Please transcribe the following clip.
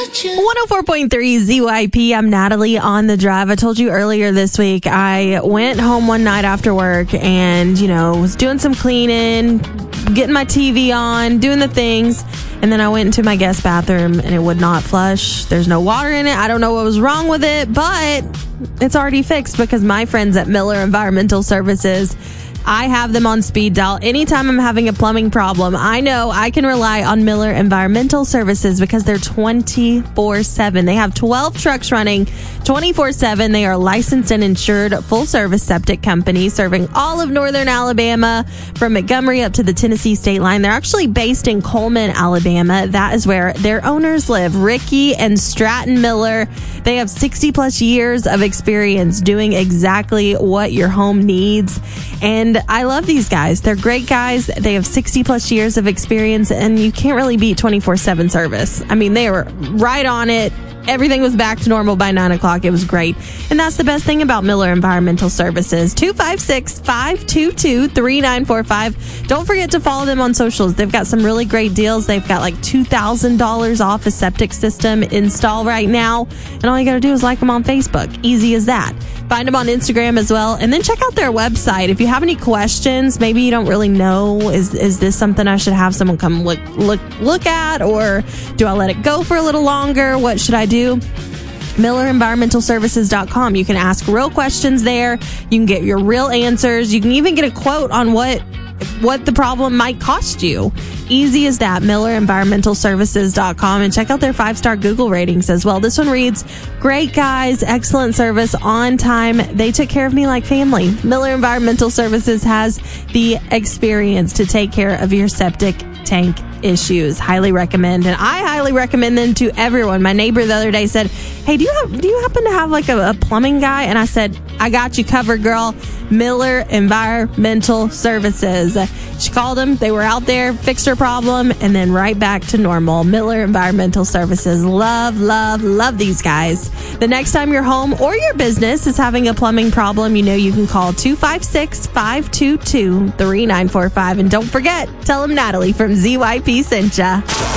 104.3 ZYP. I'm Natalie on the drive. I told you earlier this week, I went home one night after work and, was doing some cleaning, getting my TV on, doing the things. And then I went into my guest bathroom and it would not flush. There's no water in it. I don't know what was wrong with it, but it's already fixed because my friends at Miller Environmental Services, I have them on speed dial. Anytime I'm having a plumbing problem, I know I can rely on Miller Environmental Services because they're 24/7. They have 12 trucks running 24/7. They are licensed and insured full-service septic company serving all of northern Alabama from Montgomery up to the Tennessee state line. They're actually based in Coleman, Alabama. That is where their owners live, Ricky and Stratton Miller. They have 60-plus years of experience doing exactly what your home needs. And I love these guys. They're great guys. They have 60-plus years of experience, and you can't really beat 24/7 service. I mean, they were right on it. Everything was back to normal by 9 o'clock. It was great. And that's the best thing about Miller Environmental Services. 256-522-3945. Don't forget to follow them on socials. They've got some really great deals. They've got like $2,000 off a septic system install right now. And all you got to do is like them on Facebook. Easy as that. Find them on Instagram as well. And then check out their website. If you have any questions, maybe you don't really know, is this something I should have someone come look at? Or do I let it go for a little longer? What should I do? MillerEnvironmentalServices.com. You can ask real questions there. You can get your real answers. You can even get a quote on what the problem might cost you. Easy as that. MillerEnvironmentalServices.com. And check out their 5-star Google ratings as well. This one reads, great guys, excellent service, on time. They took care of me like family. Miller Environmental Services has the experience to take care of your septic tank issues. Highly recommend. And I highly recommend them to everyone. My neighbor the other day said, hey, do you happen to have like a plumbing guy? And I said, I got you covered, girl. Miller Environmental Services. She called them. They were out there, fixed her problem, and then right back to normal. Miller Environmental Services. Love, love, love these guys. The next time your home or your business is having a plumbing problem, you can call 256-522-3945. And don't forget, tell them Natalie from ZYP sent ya.